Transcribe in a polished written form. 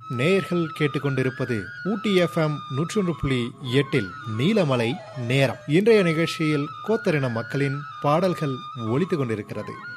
நேயர்கள் கேட்டுக்கொண்டிருப்பது ஊட்டி FM 101.8 நீலமலை நேரம். இன்றைய நிகழ்ச்சியில் கோத்தரின மக்களின் பாடல்கள் ஒலித்துக் கொண்டிருக்கிறது.